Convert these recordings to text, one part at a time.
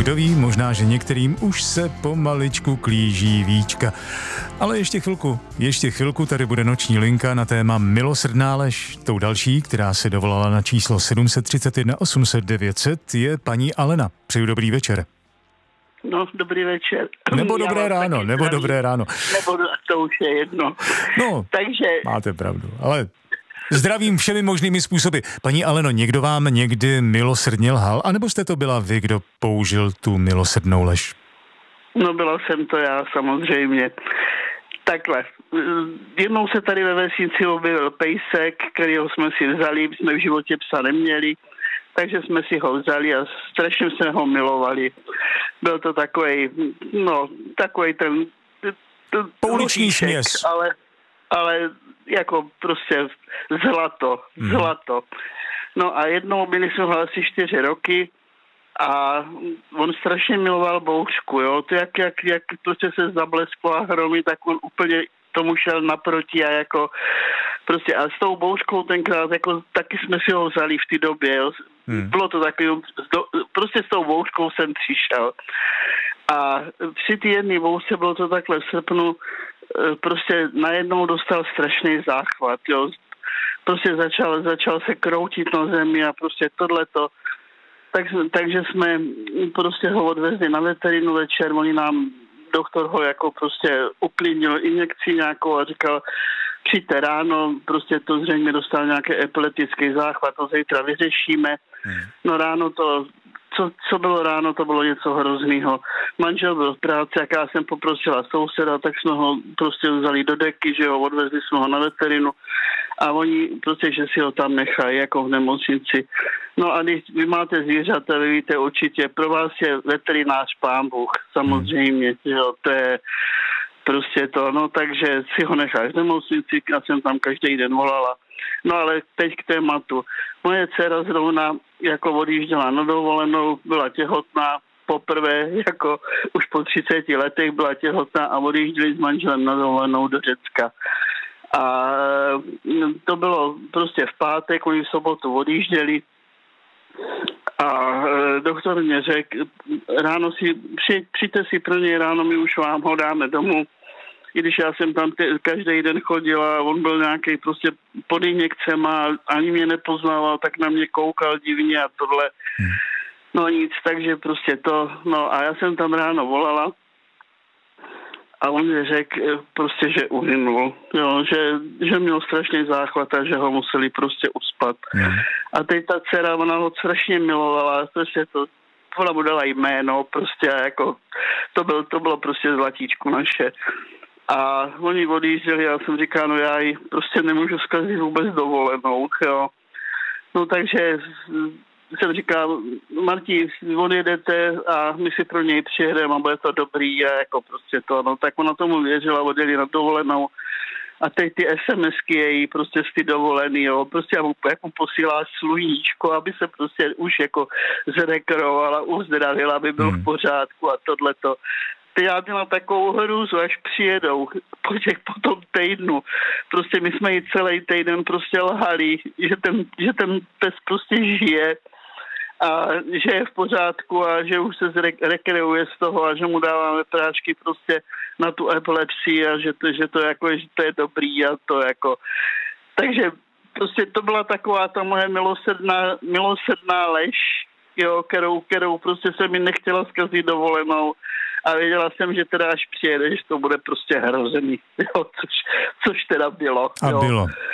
Kdo ví, možná, že některým už se pomaličku klíží víčka. Ale ještě chvilku tady bude noční linka na téma milosrdná lež. Tou další, která se dovolala na číslo 731 800 900, je paní Alena. Přeju dobrý večer. No, dobrý večer. Nebo dobré ráno. Nebo to už je jedno. No, takže máte pravdu, ale zdravím všemi možnými způsoby. Paní Aleno, někdo vám někdy milosrdně lhal, anebo jste to byla vy, kdo použil tu milosrdnou lež? No, byla jsem to já, samozřejmě. Takhle, jednou se tady ve vesnici objevil pejsek, kterýho jsme si vzali, jsme v životě psa neměli, takže jsme si ho vzali a strašně jsme ho milovali. Byl to takovej ten pouliční směs. Ale jako prostě zlato. No a jednou byli jsme ho asi 4 roky a on strašně miloval bouřku, jo. To jak prostě se zablesklo a hromy, tak on úplně tomu šel naproti a jako prostě a s tou bouřkou tenkrát jako taky jsme si ho vzali v té době, jo. Bylo to takový, prostě s tou bouřkou jsem přišel. A při té jedné bouřce bylo to takhle v srpnu, prostě najednou dostal strašný záchvat, jo. Prostě začal se kroutit na zemi a prostě tohleto. Takže jsme prostě ho odvezli na veterinu večer, doktor ho jako prostě uklidnil injekci nějakou a říkal, přijďte ráno, prostě to zřejmě dostal nějaký epileptický záchvat, to zítra vyřešíme. No ráno co bylo ráno, to bylo něco hroznýho. Manžel byl v práci, jak já jsem poprosila souseda, tak jsme ho prostě vzali do deky, že ho odvezli jsme ho na veterinu a oni prostě, že si ho tam nechají jako v nemocnici. No a když vy máte zvířata, vy víte určitě, pro vás je veterinář Pán Bůh, samozřejmě, že jo, to je prostě to, no takže si ho necháš v nemocnici, já jsem tam každý den volala. No ale teď k tématu. Moje dcera zrovna jako odjížděla na dovolenou, byla těhotná, poprvé jako už po 30 letech byla těhotná a odjížděli s manželem na dovolenou do Řecka. A to bylo prostě v pátek, oni v sobotu odjížděli a doktor mě řekl, ráno přijďte si pro něj ráno, my už vám ho dáme domů. I když já jsem tam každý den chodila, on byl nějaký prostě pod injekcema, ani mě nepoznával, tak na mě koukal divně a tohle. No nic, takže prostě to, no a já jsem tam ráno volala a on mi řekl prostě, že uhynul, jo, že měl strašný záchvat a že ho museli prostě uspat. A teď ta dcera, ona ho strašně milovala, prostě ona mu dala jméno, prostě jako, to bylo prostě zlatíčko naše. A oni odjížděli a já jsem říkal, no já ji prostě nemůžu zkazit vůbec dovolenou, jo. No takže jsem říkal, Marti, odjedete a my si pro něj přijedeme a bude to dobrý a jako prostě to, no tak ona tomu věřila, odjeli na dovolenou a teď ty SMSky její prostě z ty dovolený, jo, prostě jak mu posílá sluníčko, aby se prostě už jako zrekreovala, uzdravila, aby byl v pořádku a tohleto. Já měla takovou hrůzu, až přijedou po tom týdnu. Prostě my jsme jí celý týden prostě lhali, že ten pes prostě žije a že je v pořádku a že už se rekreuje z toho a že mu dáváme prášky prostě na tu epilepsii a že to je dobrý a to jako. Takže prostě to byla taková ta moje milosrdná lež, jo, kterou prostě se mi nechtěla zkazit dovolenou. A věděla jsem, že teda až přijede, že to bude prostě hrozený, jo, což teda bylo. A jo.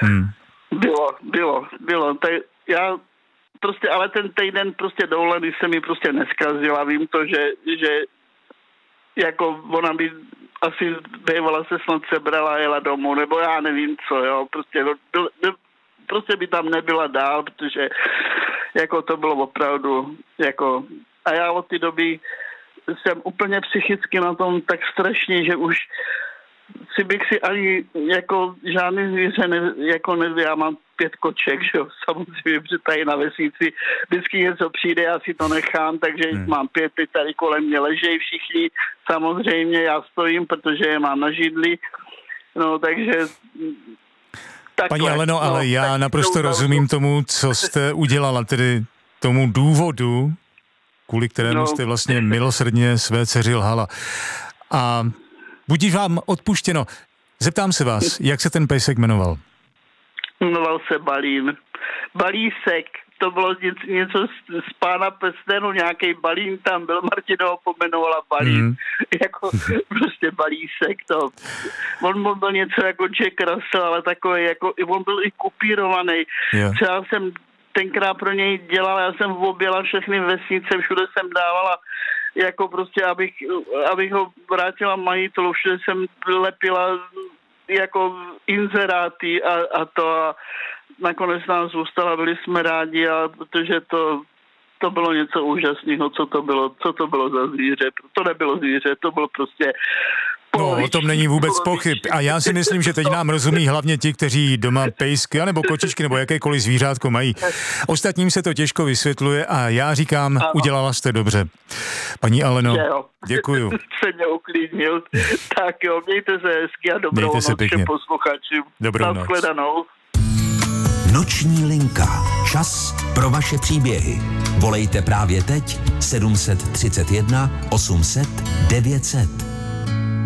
Bylo. Tak já prostě, ale ten týden prostě dovolený se mi prostě neskazila. Vím to, že jako ona by asi bývala se snad sebrala a jela domů, nebo já nevím co, jo, prostě by tam nebyla dál, protože jako to bylo opravdu, jako, a já od té doby jsem úplně psychicky na tom tak strašně, že už bych si ani jako žádný zvíře já mám 5 koček, že jo, samozřejmě, protože tady na vesnici vždycky něco přijde, já si to nechám, takže mám 5, teď tady kolem mě ležejí všichni, samozřejmě já stojím, protože je mám na židli, no takže takhle. Paní Aleno, ale já naprosto rozumím tomu, co jste udělala, tedy tomu důvodu, kvůli kterému jste vlastně milosrdně své dceři lhala. A budíš vám odpuštěno. Zeptám se vás, jak se ten pejsek jmenoval? Jmenoval se Balín. Balísek. To bylo něco z Pána prstenů, nějaký Balín tam byl, Martina ho pomenovala Balín, jako prostě Balísek to. On byl něco jako Jack Russell, ale takový, jako, on byl i kupírovaný. Třeba jsem tenkrát pro něj dělala, já jsem objela všechny vesnice, všude jsem dávala, jako prostě, abych ho vrátila majitelu, všude jsem lepila jako inzeráty a to a nakonec nám zůstala, byli jsme rádi, protože to bylo něco úžasného, co to bylo za zvíře. To nebylo zvíře, to bylo prostě... No, o tom není vůbec pochyb. A já si myslím, že teď nám rozumí hlavně ti, kteří doma pejsky, nebo kočičky, nebo jakékoliv zvířátko mají. Ostatním se to těžko vysvětluje a já říkám, udělala jste dobře. Paní Aleno, děkuju. Se mě uklidnil. Tak jo, mějte se hezky a dobrou noc všem posluchačům. Dobrou noc. Noční linka. Čas pro vaše příběhy. Volejte právě teď 731 800 900.